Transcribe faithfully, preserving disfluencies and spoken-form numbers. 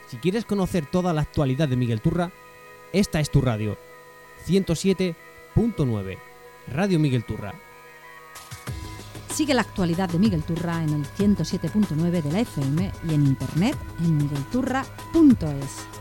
Si quieres conocer toda la actualidad de Miguel Turra, esta es tu radio. ciento siete punto nueve, Radio Miguel Turra. Sigue la actualidad de Miguel Turra en el ciento siete punto nueve de la F M y en internet en miguelturra punto es.